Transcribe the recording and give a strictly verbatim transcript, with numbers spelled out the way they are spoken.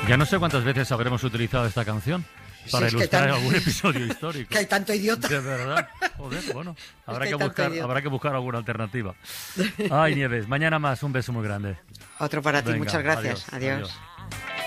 Ya no sé cuántas veces habremos utilizado esta canción para sí, ilustrar tan... algún episodio histórico. Que hay tanto idiota. De verdad. Joder, bueno, habrá es que, que buscar, idiota. habrá que buscar alguna alternativa. Ay, Nieves, mañana más, un beso muy grande. Otro para ti, Venga, muchas gracias. adiós. adiós. adiós.